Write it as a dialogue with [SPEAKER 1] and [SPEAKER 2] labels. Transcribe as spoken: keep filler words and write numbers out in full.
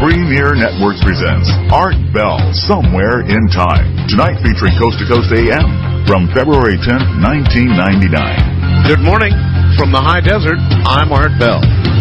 [SPEAKER 1] Premier Networks presents Art Bell, Somewhere in Time. Tonight featuring Coast to Coast A M from February tenth, nineteen ninety-nine.
[SPEAKER 2] Good morning. From the high desert, I'm Art Bell.